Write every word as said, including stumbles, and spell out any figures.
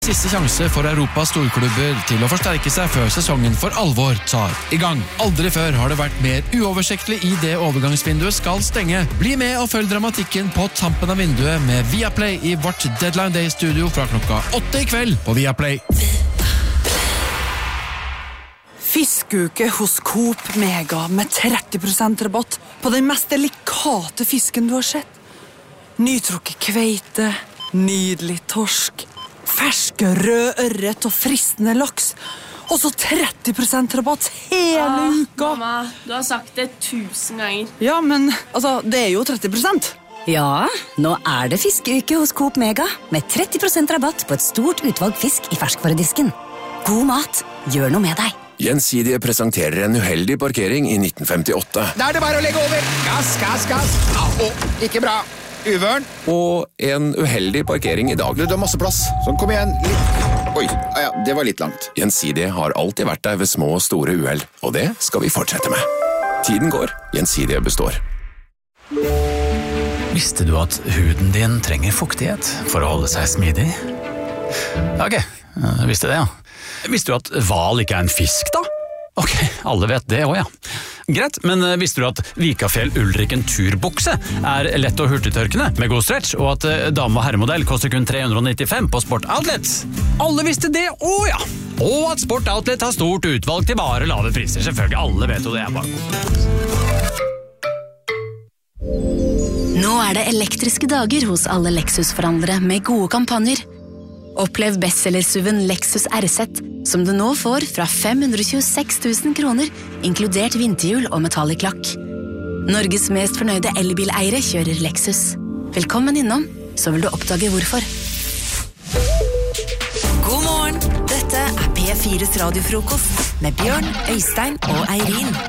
Siste sjanse for Europas storklubber til å forsterke seg før sesongen for alvor tar i gang. Aldri før har det vært mer uoversiktlig i det overgangsvinduet skal stenge. Bli med og følg dramatikken på tampen av vinduet med Viaplay i vårt Deadline Day-studio fra klokka åtte i kveld på Viaplay. Fiskeuke hos Coop Mega med tretti prosent rabatt på den mest delikate fisken du har sett. Nytrukket kveite, nydelig torsk, ferske rød ørret og fristende laks. Og så tretti prosent rabatt hele ah, uka. Mamma, du har sagt det tusen ganger. Ja, men altså, det er jo tretti prosent. Ja, nå er det fiskeuke hos Coop Mega med tretti prosent rabatt på et stort utvalg fisk i ferskvaredisken. God mat, gjør noe med deg. Gjensidige presenterer en uheldig parkering i nitten femtiåtte. Da er det bare å legge over. Gass, gass, gass. Au, ikke bra. Uvørn. Og en uheldig parkering i dag. Du har masse plass. Sånn, kom igjen. Litt. Oi, ah, ja, det var litt langt. Gjensidige har alltid vært der ved små og store uheld, og det skal vi fortsette med. Tiden går, Gjensidige består. Visste du at huden din trenger fuktighet for å holde seg smidig? Ok, jeg visste det, ja. Visste du at hval ikke er en fisk, da? Ok, alle vet det også, ja. Greit, men visste du at Vikafjell Ulriken turbukse er lett og hurtigtørkende med god stretch, og at dame- og herremodell koster kun tre hundre nittifem på Sport Outlet? Alle visste det også, ja. Og at Sport Outlet har stort utvalg til bare lave priser. Selvfølgelig, alle vet jo det er bare. Nå er det elektriske dager hos alle Lexus-forhandlere med gode kampanjer. Opplev bestsellersuven Lexus R Z, som du nå får fra fem hundre tjueseks tusen kroner, inkludert vinterhjul og metallic lakk. Norges mest fornøyde elbileiere kjører Lexus. Velkommen innom, så vil du oppdage hvorfor. God morgen, dette er P fires radiofrokost med Bjørn, Øystein og Eirin.